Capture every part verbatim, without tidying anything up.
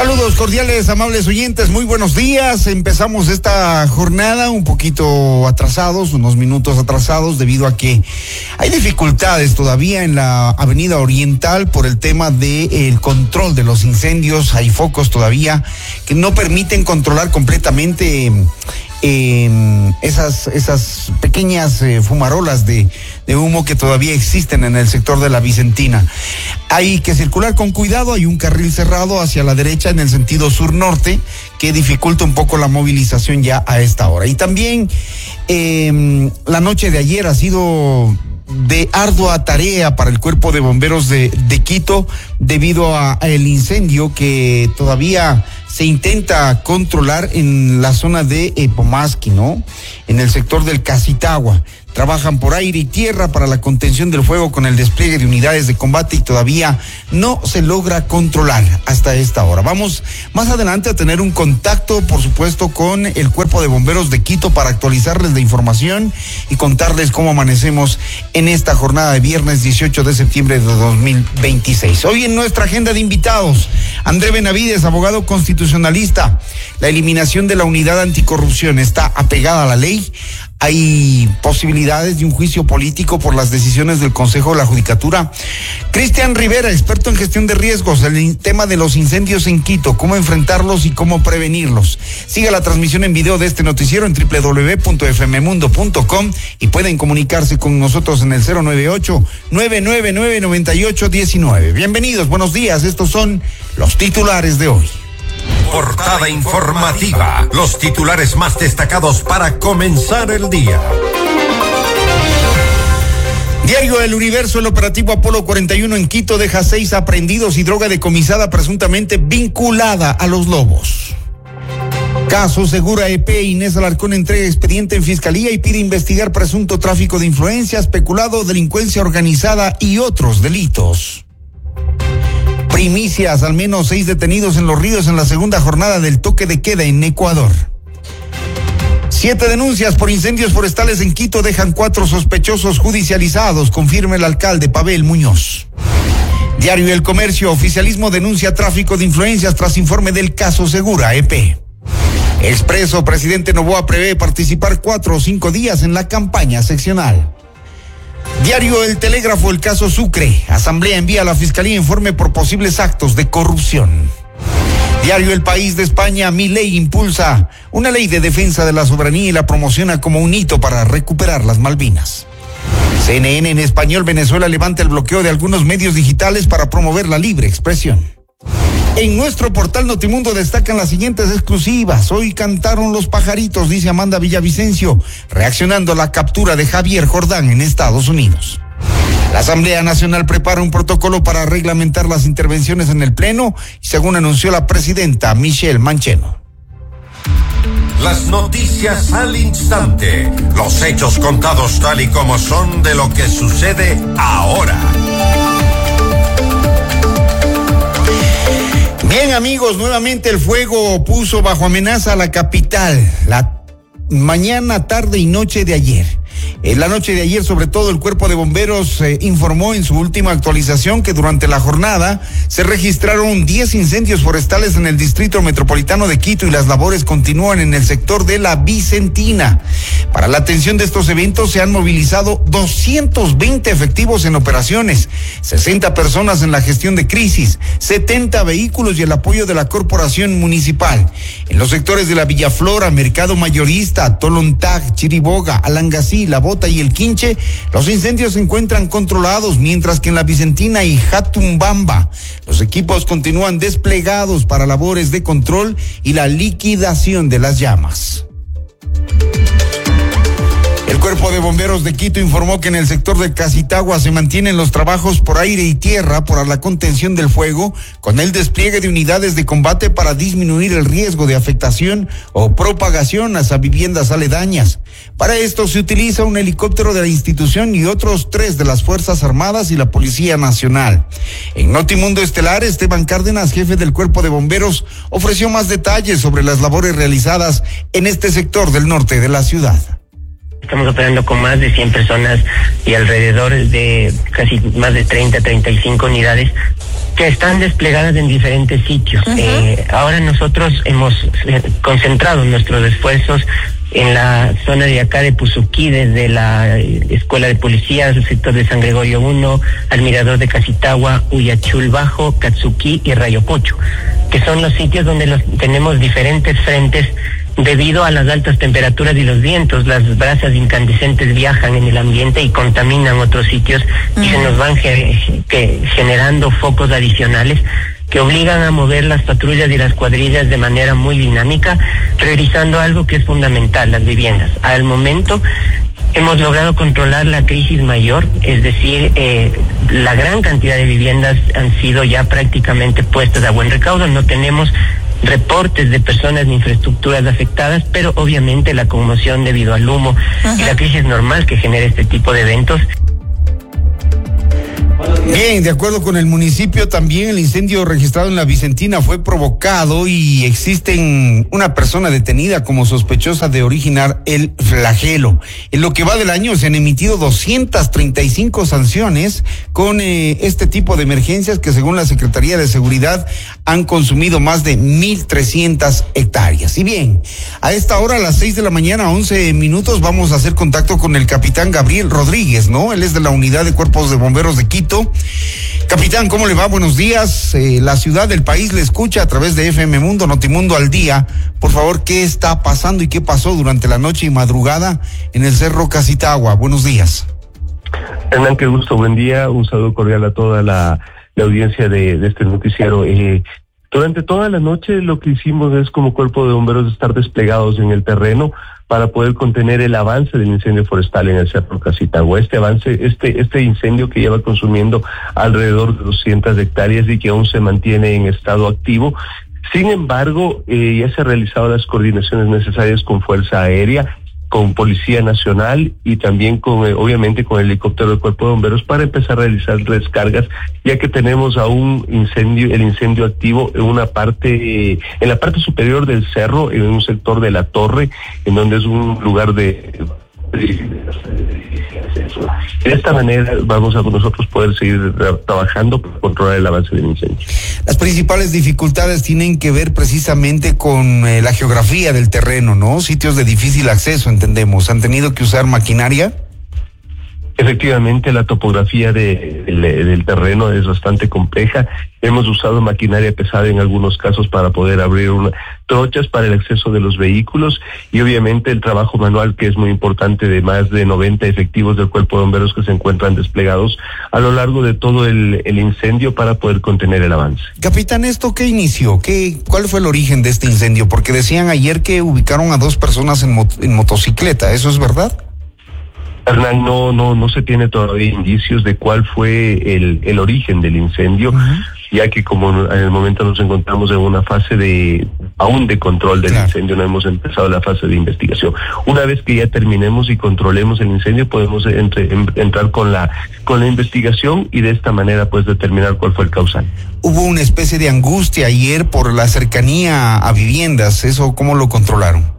Saludos cordiales, amables oyentes, muy buenos días. Empezamos esta jornada un poquito atrasados, unos minutos atrasados, debido a que hay dificultades todavía en la Avenida Oriental por el tema del control de los incendios. Hay focos todavía que no permiten controlar completamente eh, esas, esas pequeñas eh, fumarolas de, de humo que todavía existen en el sector de la Vicentina. Hay que circular con cuidado, hay un carril cerrado hacia la derecha en el sentido sur-norte que dificulta un poco la movilización ya a esta hora. Y también eh, la noche de ayer ha sido de ardua tarea para el Cuerpo de Bomberos de, de Quito debido a, a el incendio que todavía se intenta controlar en la zona de eh, Pomasqui, ¿no? En el sector del Casitagua. Trabajan por aire y tierra para la contención del fuego con el despliegue de unidades de combate y todavía no se logra controlar hasta esta hora. Vamos más adelante a tener un contacto, por supuesto, con el Cuerpo de Bomberos de Quito para actualizarles la información y contarles cómo amanecemos en esta jornada de viernes dieciocho de septiembre de dos mil veintiséis. Hoy en nuestra agenda de invitados, André Benavides, abogado constitucionalista. La eliminación de la unidad anticorrupción está apegada a la ley. Hay posibilidades de un juicio político por las decisiones del Consejo de la Judicatura. Cristian Rivera, experto en gestión de riesgos, el tema de los incendios en Quito, cómo enfrentarlos y cómo prevenirlos. Siga la transmisión en video de este noticiero en doble u doble u doble u punto f m mundo punto com y pueden comunicarse con nosotros en el cero nueve ocho, nueve nueve nueve, nueve ocho uno nueve. Bienvenidos, buenos días, estos son los titulares de hoy. Portada informativa. Los titulares más destacados para comenzar el día. Diario El Universo, el operativo Apolo cuarenta y uno en Quito deja seis aprehendidos y droga decomisada presuntamente vinculada a los lobos. Caso Segura E P, Inés Alarcón entrega expediente en fiscalía y pide investigar presunto tráfico de influencias, peculado, delincuencia organizada y otros delitos. Primicias, al menos seis detenidos en Los Ríos en la segunda jornada del toque de queda en Ecuador. Siete denuncias por incendios forestales en Quito dejan cuatro sospechosos judicializados, confirma el alcalde Pavel Muñoz. Diario El Comercio, oficialismo denuncia tráfico de influencias tras informe del caso Segura E P. Expreso, presidente Noboa prevé participar cuatro o cinco días en la campaña seccional. Diario El Telégrafo, el caso Sucre. Asamblea envía a la Fiscalía informe por posibles actos de corrupción. Diario El País de España, Milei impulsa una ley de defensa de la soberanía y la promociona como un hito para recuperar las Malvinas. C N N en español, Venezuela levanta el bloqueo de algunos medios digitales para promover la libre expresión. En nuestro portal Notimundo destacan las siguientes exclusivas. Hoy cantaron los pajaritos, dice Amanda Villavicencio, reaccionando a la captura de Javier Jordán en Estados Unidos. La Asamblea Nacional prepara un protocolo para reglamentar las intervenciones en el Pleno, según anunció la presidenta Michelle Mancheno. Las noticias al instante, los hechos contados tal y como son de lo que sucede ahora. Bien, amigos, nuevamente el fuego puso bajo amenaza a la capital la mañana, tarde y noche de ayer. En la noche de ayer, sobre todo, el Cuerpo de Bomberos eh, informó en su última actualización que durante la jornada se registraron diez incendios forestales en el Distrito Metropolitano de Quito y las labores continúan en el sector de la Vicentina. Para la atención de estos eventos se han movilizado doscientos veinte efectivos en operaciones, sesenta personas en la gestión de crisis, setenta vehículos y el apoyo de la corporación municipal. En los sectores de la Villaflora, Mercado Mayorista, Tolontag, Chiriboga, Alangasí, La Bota y El Quinche, los incendios se encuentran controlados, mientras que en la Vicentina y Jatumbamba, los equipos continúan desplegados para labores de control y la liquidación de las llamas. El Cuerpo de Bomberos de Quito informó que en el sector de Casitagua se mantienen los trabajos por aire y tierra para la contención del fuego, con el despliegue de unidades de combate para disminuir el riesgo de afectación o propagación hacia viviendas aledañas. Para esto se utiliza un helicóptero de la institución y otros tres de las Fuerzas Armadas y la Policía Nacional. En Notimundo Estelar, Esteban Cárdenas, jefe del Cuerpo de Bomberos, ofreció más detalles sobre las labores realizadas en este sector del norte de la ciudad. Estamos operando con más de cien personas y alrededor de casi más de treinta, treinta y cinco unidades que están desplegadas en diferentes sitios. Uh-huh. Eh, ahora nosotros hemos eh, concentrado nuestros esfuerzos en la zona de acá de Puzuquí, desde la Escuela de Policías, el sector de San Gregorio uno, al Mirador de Casitagua, Uyachul Bajo, Katsuki y Rayo Pocho, que son los sitios donde los, tenemos diferentes frentes. Debido a las altas temperaturas y los vientos, las brasas incandescentes viajan en el ambiente y contaminan otros sitios, uh-huh. y se nos van ge- que generando focos adicionales que obligan a mover las patrullas y las cuadrillas de manera muy dinámica, priorizando algo que es fundamental, las viviendas. Al momento hemos logrado controlar la crisis mayor, es decir, eh, la gran cantidad de viviendas han sido ya prácticamente puestas a buen recaudo. No tenemos reportes de personas ni infraestructuras afectadas, pero obviamente la conmoción debido al humo, uh-huh. y la crisis normal que genera este tipo de eventos. Bien, de acuerdo con el municipio, también el incendio registrado en la Vicentina fue provocado y existen una persona detenida como sospechosa de originar el flagelo. En lo que va del año se han emitido doscientas treinta y cinco sanciones con eh, este tipo de emergencias que, según la Secretaría de Seguridad, han consumido más de mil trescientas hectáreas. Y bien, a esta hora, a las seis de la mañana, once minutos, vamos a hacer contacto con el capitán Gabriel Rodríguez, ¿no? Él es de la Unidad de Cuerpos de Bomberos de Quito. Capitán, ¿cómo le va? Buenos días. Eh, la ciudad del país le escucha a través de F M Mundo, Notimundo al Día. Por favor, ¿qué está pasando y qué pasó durante la noche y madrugada en el Cerro Casitagua? Buenos días. Hernán, qué gusto, buen día. Un saludo cordial a toda la, la audiencia de, de este noticiero. Eh, durante toda la noche lo que hicimos es, como cuerpo de bomberos, estar desplegados en el terreno para poder contener el avance del incendio forestal en el Cerro Casitagua. Este avance, este este incendio que lleva consumiendo alrededor de doscientas hectáreas y que aún se mantiene en estado activo. Sin embargo, eh, ya se han realizado las coordinaciones necesarias con Fuerza Aérea, con Policía Nacional y también con, eh, obviamente, con el helicóptero del Cuerpo de Bomberos para empezar a realizar descargas, ya que tenemos aún incendio, el incendio activo en una parte, eh, en la parte superior del cerro, en un sector de la torre, en donde es un lugar de... De esta manera vamos a nosotros poder seguir trabajando para controlar el avance del incendio. Las principales dificultades tienen que ver precisamente con eh, la geografía del terreno, ¿no? Sitios de difícil acceso, entendemos. ¿Han tenido que usar maquinaria? Efectivamente, la topografía de, de, del terreno es bastante compleja. Hemos usado maquinaria pesada en algunos casos para poder abrir una, trochas para el acceso de los vehículos y obviamente el trabajo manual, que es muy importante, de más de noventa efectivos del Cuerpo de Bomberos que se encuentran desplegados a lo largo de todo el, el incendio para poder contener el avance. Capitán, ¿esto qué inició? ¿Qué, ¿Cuál fue el origen de este incendio? Porque decían ayer que ubicaron a dos personas en, mot- en motocicleta, ¿eso es verdad? Hernán, no, no, no se tiene todavía indicios de cuál fue el, el origen del incendio, uh-huh. ya que como en el momento nos encontramos en una fase de, aún de control del claro. incendio, no hemos empezado la fase de investigación. Una vez que ya terminemos y controlemos el incendio, podemos entre, en, entrar con la, con la investigación y de esta manera pues determinar cuál fue el causal. Hubo una especie de angustia ayer por la cercanía a viviendas, ¿eso cómo lo controlaron?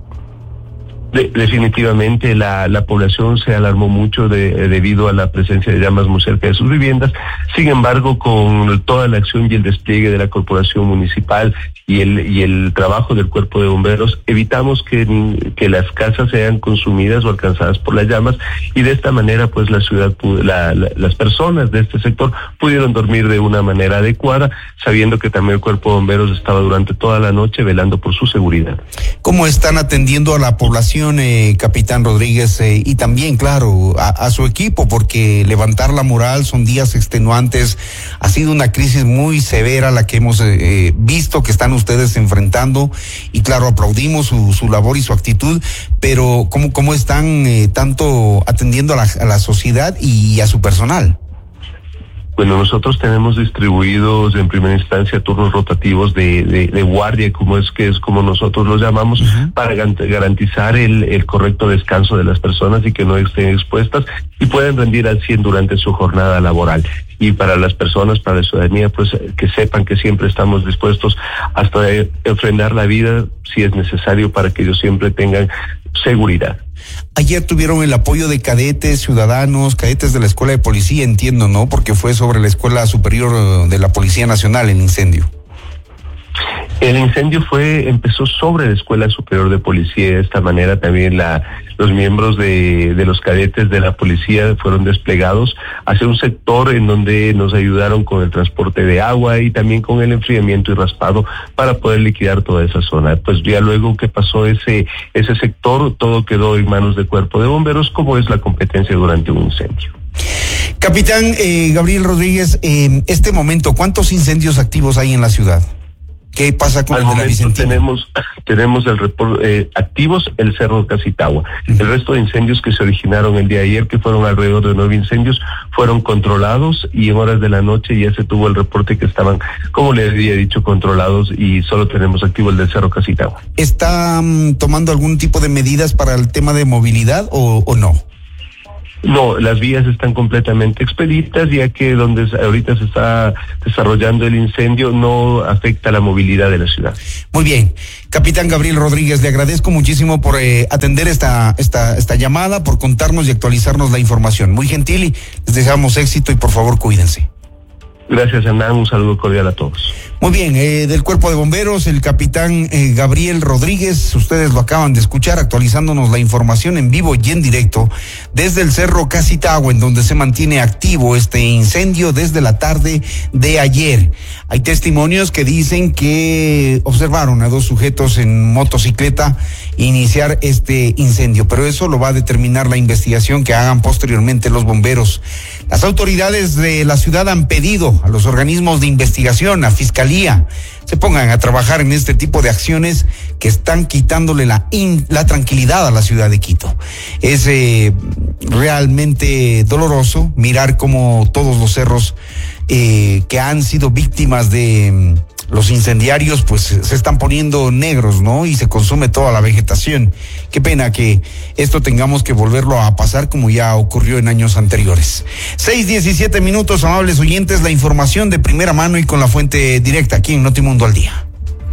De, definitivamente la, la población se alarmó mucho de, debido a la presencia de llamas muy cerca de sus viviendas. Sin embargo, con toda la acción y el despliegue de la corporación municipal y el y el trabajo del Cuerpo de Bomberos, evitamos que, que las casas sean consumidas o alcanzadas por las llamas y de esta manera pues la ciudad, la, la, las personas de este sector pudieron dormir de una manera adecuada, sabiendo que también el Cuerpo de Bomberos estaba durante toda la noche velando por su seguridad. ¿Cómo están atendiendo a la población, Eh, capitán Rodríguez, eh, y también, claro, a, a su equipo? Porque levantar la moral son días extenuantes, ha sido una crisis muy severa la que hemos eh, visto que están ustedes enfrentando y claro, aplaudimos su, su labor y su actitud, pero ¿cómo, cómo están eh, tanto atendiendo a la, a la sociedad y a su personal? Bueno, nosotros tenemos distribuidos en primera instancia turnos rotativos de, de, de guardia, como es que es como nosotros los llamamos, uh-huh. para garantizar el, el correcto descanso de las personas y que no estén expuestas y puedan rendir al cien durante su jornada laboral. Y para las personas, para la ciudadanía, pues que sepan que siempre estamos dispuestos hasta ofrendar la vida si es necesario para que ellos siempre tengan seguridad. Ayer tuvieron el apoyo de cadetes, ciudadanos, cadetes de la Escuela de Policía, entiendo, ¿no? Porque fue sobre la Escuela Superior de la Policía Nacional el incendio. El incendio fue empezó sobre la Escuela Superior de Policía. De esta manera también la, los miembros de, de los cadetes de la policía fueron desplegados hacia un sector en donde nos ayudaron con el transporte de agua y también con el enfriamiento y raspado para poder liquidar toda esa zona. Pues ya luego que pasó ese, ese sector, todo quedó en manos del Cuerpo de Bomberos, como es la competencia durante un incendio. Capitán eh, Gabriel Rodríguez, en este momento, ¿cuántos incendios activos hay en la ciudad? ¿Qué pasa con Al el de la momento Vicentina? tenemos tenemos el report, eh, activos el Cerro Casitagua. Uh-huh. El resto de incendios que se originaron el día de ayer, que fueron alrededor de nueve incendios, fueron controlados y en horas de la noche ya se tuvo el reporte que estaban, como le había dicho, controlados y solo tenemos activo el del Cerro Casitagua. ¿Está um, tomando algún tipo de medidas para el tema de movilidad o, o no? No, las vías están completamente expeditas, ya que donde ahorita se está desarrollando el incendio no afecta la movilidad de la ciudad. Muy bien. Capitán Gabriel Rodríguez, le agradezco muchísimo por eh, atender esta, esta, esta llamada, por contarnos y actualizarnos la información. Muy gentil y les deseamos éxito y por favor cuídense. Gracias, Hernán. Un saludo cordial a todos. Muy bien, eh, del Cuerpo de Bomberos, el capitán eh, Gabriel Rodríguez, ustedes lo acaban de escuchar, actualizándonos la información en vivo y en directo desde el Cerro Casitagua, en donde se mantiene activo este incendio desde la tarde de ayer. Hay testimonios que dicen que observaron a dos sujetos en motocicleta iniciar este incendio, pero eso lo va a determinar la investigación que hagan posteriormente los bomberos. Las autoridades de la ciudad han pedido a los organismos de investigación, a Fiscalía, se pongan a trabajar en este tipo de acciones que están quitándole la, in, la tranquilidad a la ciudad de Quito. Es eh, realmente doloroso mirar cómo todos los cerros eh, que han sido víctimas de los incendiarios pues se están poniendo negros, ¿no? Y se consume toda la vegetación. Qué pena que esto tengamos que volverlo a pasar como ya ocurrió en años anteriores. seis diecisiete minutos, amables oyentes, la información de primera mano y con la fuente directa aquí en Notimundo al Día.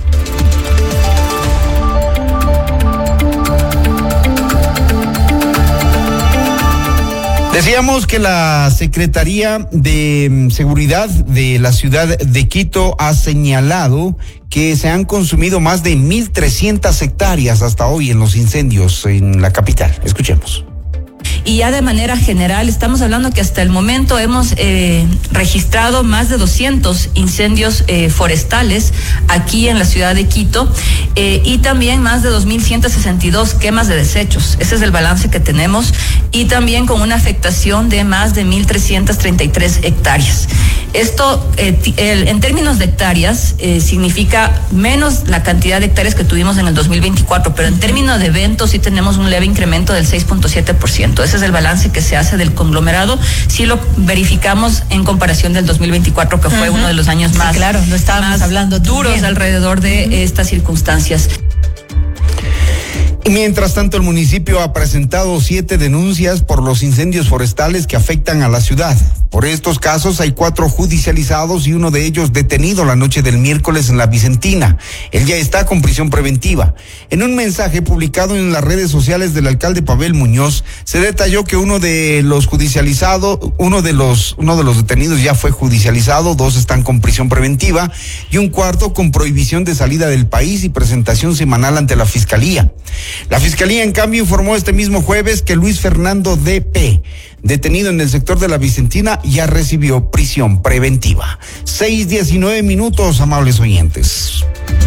Decíamos que la Secretaría de Seguridad de la ciudad de Quito ha señalado que se han consumido más de mil trescientas hectáreas hasta hoy en los incendios en la capital. Escuchemos. Y ya de manera general estamos hablando que hasta el momento hemos eh, registrado más de doscientos incendios eh, forestales aquí en la ciudad de Quito eh, y también más de dos mil ciento sesenta y dos quemas de desechos. Ese es el balance que tenemos y también con una afectación de más de mil trescientas treinta y tres hectáreas. Esto eh, el, en términos de hectáreas eh, significa menos la cantidad de hectáreas que tuvimos en el dos mil veinticuatro, pero en términos de eventos sí tenemos un leve incremento del seis punto siete por ciento. Ese es el balance que se hace del conglomerado si lo verificamos en comparación del dos mil veinticuatro, que fue uh-huh. uno de los años más, sí, claro, no estábamos más hablando duros bien. alrededor de uh-huh. estas circunstancias. Mientras tanto, el municipio ha presentado siete denuncias por los incendios forestales que afectan a la ciudad. Por estos casos hay cuatro judicializados y uno de ellos detenido la noche del miércoles en la Vicentina. Él ya está con prisión preventiva. En un mensaje publicado en las redes sociales del alcalde Pavel Muñoz, se detalló que uno de los judicializados, uno de los, uno de los detenidos ya fue judicializado, dos están con prisión preventiva y un cuarto con prohibición de salida del país y presentación semanal ante la Fiscalía. La Fiscalía, en cambio, informó este mismo jueves que Luis Fernando D P, detenido en el sector de la Vicentina, ya recibió prisión preventiva. seis diecinueve minutos, amables oyentes.